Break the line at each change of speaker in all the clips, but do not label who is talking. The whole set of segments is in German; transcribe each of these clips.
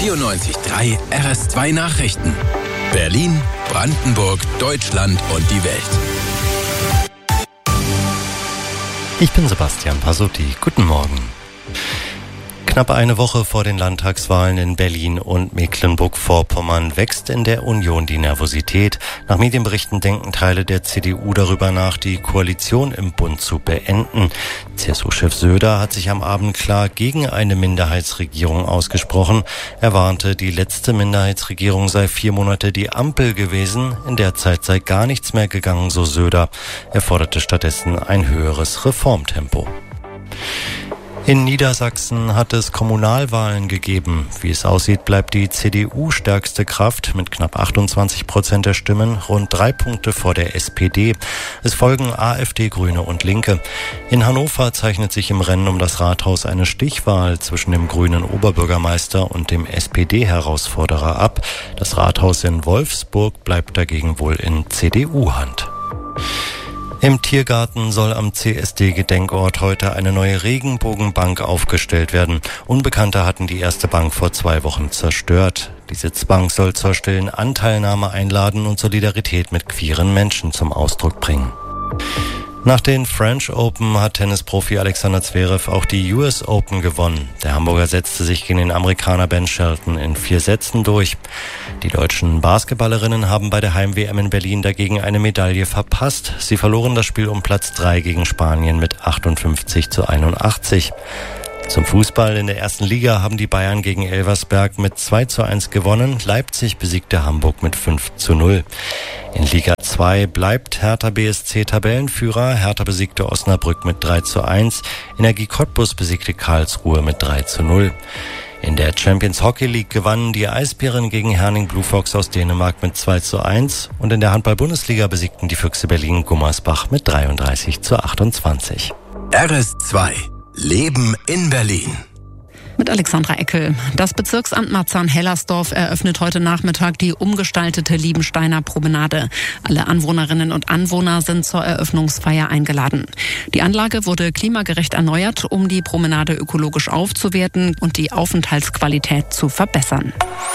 94.3 RS2 Nachrichten. Berlin, Brandenburg, Deutschland und die Welt.
Ich bin Sebastian Pasutti. Guten Morgen. Knapp eine Woche vor den Landtagswahlen in Berlin und Mecklenburg-Vorpommern wächst in der Union die Nervosität. Nach Medienberichten denken Teile der CDU darüber nach, die Koalition im Bund zu beenden. CSU-Chef Söder hat sich am Abend klar gegen eine Minderheitsregierung ausgesprochen. Er warnte, die letzte Minderheitsregierung sei 4 Monate die Ampel gewesen. In der Zeit sei gar nichts mehr gegangen, so Söder. Er forderte stattdessen ein höheres Reformtempo. In Niedersachsen hat es Kommunalwahlen gegeben. Wie es aussieht, bleibt die CDU stärkste Kraft mit knapp 28% der Stimmen, rund 3 Punkte vor der SPD. Es folgen AfD, Grüne und Linke. In Hannover zeichnet sich im Rennen um das Rathaus eine Stichwahl zwischen dem grünen Oberbürgermeister und dem SPD-Herausforderer ab. Das Rathaus in Wolfsburg bleibt dagegen wohl in CDU-Hand. Im Tiergarten soll am CSD-Gedenkort heute eine neue Regenbogenbank aufgestellt werden. Unbekannte hatten die erste Bank vor 2 Wochen zerstört. Die Sitzbank soll zur stillen Anteilnahme einladen und Solidarität mit queeren Menschen zum Ausdruck bringen. Nach den French Open hat Tennisprofi Alexander Zverev auch die US Open gewonnen. Der Hamburger setzte sich gegen den Amerikaner Ben Shelton in 4 Sätzen durch. Die deutschen Basketballerinnen haben bei der Heim-WM in Berlin dagegen eine Medaille verpasst. Sie verloren das Spiel um Platz 3 gegen Spanien mit 58-81. Zum Fußball in der ersten Liga haben die Bayern gegen Elversberg mit 2-1 gewonnen. Leipzig besiegte Hamburg mit 5-0. In Liga 2 bleibt Hertha BSC Tabellenführer. Hertha besiegte Osnabrück mit 3-1. Energie Cottbus besiegte Karlsruhe mit 3-0. In der Champions Hockey League gewannen die Eisbären gegen Herning Blue Fox aus Dänemark mit 2-1. Und in der Handball-Bundesliga besiegten die Füchse Berlin Gummersbach mit 33-28.
RS2 Leben in Berlin.
Mit Alexandra Eckel. Das Bezirksamt Marzahn-Hellersdorf eröffnet heute Nachmittag die umgestaltete Liebensteiner Promenade. Alle Anwohnerinnen und Anwohner sind zur Eröffnungsfeier eingeladen. Die Anlage wurde klimagerecht erneuert, um die Promenade ökologisch aufzuwerten und die Aufenthaltsqualität zu verbessern.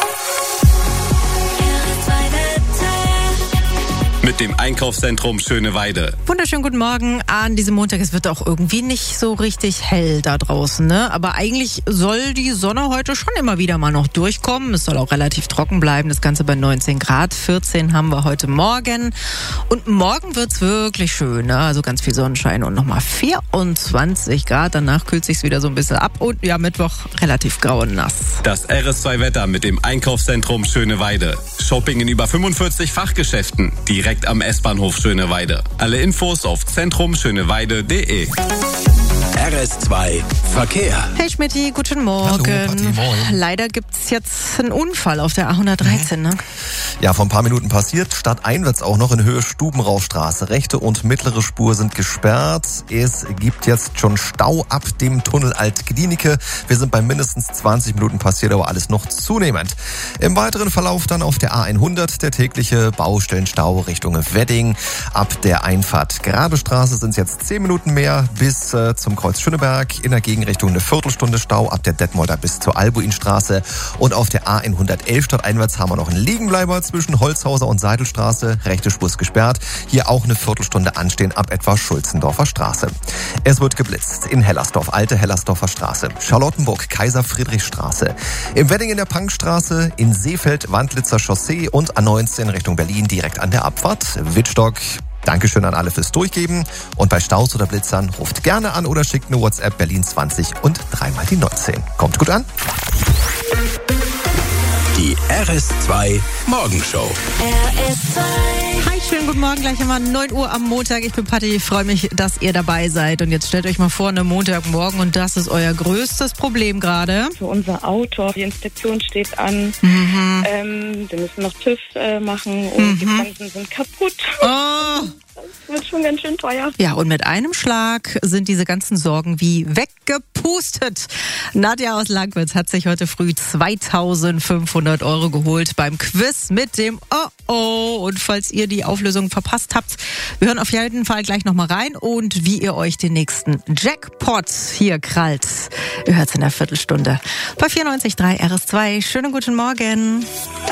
Mit dem Einkaufszentrum Schöneweide.
Wunderschönen guten Morgen an diesem Montag. Es wird auch irgendwie nicht so richtig hell da draußen, ne? Aber eigentlich soll die Sonne heute schon immer wieder mal noch durchkommen. Es soll auch relativ trocken bleiben. Das Ganze bei 19 Grad. 14 haben wir heute Morgen. Und morgen wird's wirklich schön, ne? Also ganz viel Sonnenschein und nochmal 24 Grad. Danach kühlt sich's wieder so ein bisschen ab. Und ja, Mittwoch relativ grau und nass.
Das RS2-Wetter mit dem Einkaufszentrum Schöneweide. Shopping in über 45 Fachgeschäften. Direkt am S-Bahnhof Schöneweide. Alle Infos auf zentrumschöneweide.de.
RS2 Verkehr.
Hey Schmitty, guten Morgen.
Hallo, Patti, moin.
Leider gibt's jetzt einen Unfall auf der A113, ne?
Ja, vor ein paar Minuten passiert. Stadteinwärts auch noch in Höhe Stubenraustraße. Rechte und mittlere Spur sind gesperrt. Es gibt jetzt schon Stau ab dem Tunnel Alt-Glienicke. Wir sind bei mindestens 20 Minuten passiert, aber alles noch zunehmend. Im weiteren Verlauf dann auf der A100 der tägliche Baustellenstau Richtung Wedding. Ab der Einfahrt Grabestraße sind es jetzt 10 Minuten mehr bis zum Kreuz Schöneberg. In der Gegenrichtung eine Viertelstunde Stau ab der Detmolder bis zur Albuinstraße. Und auf der A111 stadteinwärts haben wir noch einen Liegenbleiber zwischen Holzhauser und Seidelstraße. Rechte Spur ist gesperrt. Hier auch eine Viertelstunde anstehen ab etwa Schulzendorfer Straße. Es wird geblitzt in Hellersdorf, Alte Hellersdorfer Straße, Charlottenburg, Kaiser-Friedrich-Straße, im Wedding in der Punkstraße, in Seefeld, Wandlitzer Chaussee und A19 Richtung Berlin direkt an der Abfahrt. Wittstock. Dankeschön an alle fürs Durchgeben. Und bei Staus oder Blitzern ruft gerne an oder schickt eine WhatsApp Berlin 20 und 3 mal die 19. Kommt gut an.
Die RS2 Morgenshow.
Hi, schönen guten Morgen, gleich einmal 9 Uhr am Montag. Ich bin Patti, ich freue mich, dass ihr dabei seid. Und jetzt stellt euch mal vor, eine Montagmorgen und das ist euer größtes Problem gerade.
Für unser Auto, die Inspektion steht an. Wir müssen noch TÜV machen und die Bremsen sind kaputt.
Oh.
wird schon ganz schön teuer.
Ja, und mit einem Schlag sind diese ganzen Sorgen wie weggepustet. Nadja aus Langwitz hat sich heute früh 2.500 € geholt beim Quiz mit dem Oh-Oh. Und falls ihr die Auflösung verpasst habt, wir hören auf jeden Fall gleich nochmal rein und wie ihr euch den nächsten Jackpot hier krallt. Ihr hört's in der Viertelstunde bei 94.3 RS2. Schönen guten Morgen.